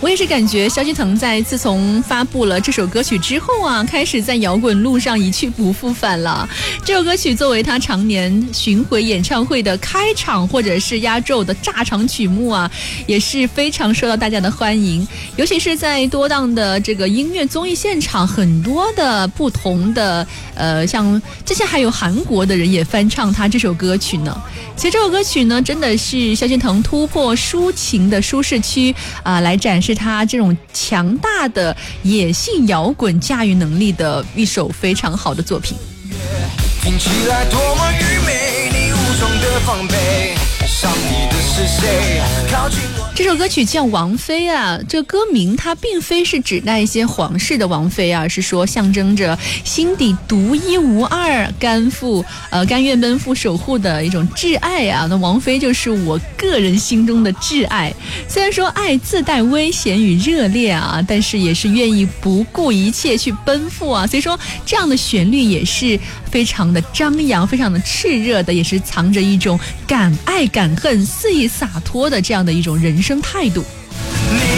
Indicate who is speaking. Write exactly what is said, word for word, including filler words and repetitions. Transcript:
Speaker 1: 也是感觉萧敬腾在自从发布了这首歌曲之后啊，开始在摇滚路上一去不复返了。这首歌曲作为他常年巡回演唱会的开场或者是压轴的炸场曲目啊，也是非常受到大家的欢迎。尤其是在多档的这个音乐综艺现场，很多的不同的呃，像之前还有韩国的人也翻唱他这首歌曲呢。其实这首歌曲呢，真的是萧敬腾突破抒情的舒适区啊、呃，来展示他这种强大的野性摇滚驾驭能力的一首非常好的作品。
Speaker 2: 听起来多么愚昧，你无从的防备，上你的是谁？靠近我。
Speaker 1: 这首歌曲叫王妃啊，这个歌名它并非是指那一些皇室的王妃啊，而是说象征着心底独一无二、甘负呃甘愿奔赴守护的一种挚爱啊。那王妃就是我个人心中的挚爱，虽然说爱自带危险与热烈啊，但是也是愿意不顾一切去奔赴啊。所以说这样的旋律也是非常的张扬，非常的炽热的，也是藏着一种敢爱敢恨、肆意洒脱的这样的一种人生态度。